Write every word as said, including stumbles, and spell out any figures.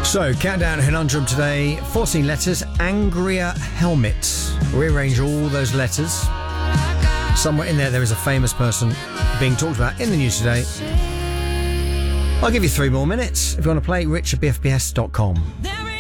So, Countdown Conundrum today, fourteen letters, Angria Helmet. Rearrange all those letters. Somewhere in there, there is a famous person being talked about in the news today. I'll give you three more minutes if you want to play. Rich at b f b s dot com.